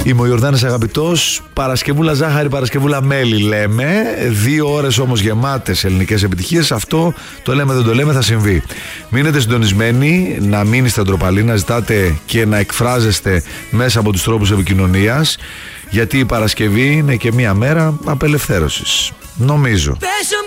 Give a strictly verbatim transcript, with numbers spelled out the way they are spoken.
Είμαι ο Ιορδάνης Αγαπητός. Παρασκευούλα ζάχαρη, Παρασκευούλα μέλι λέμε. Δύο ώρες όμως γεμάτες ελληνικές επιτυχίες. Αυτό το λέμε, δεν το λέμε, θα συμβεί. Μείνετε συντονισμένοι, να μείνετε ντροπαλοί, να ζητάτε και να εκφράζεστε μέσα από τους τρόπους επικοινωνίας. Γιατί η Παρασκευή είναι και μια μέρα απελευθέρωσης. Νομίζω.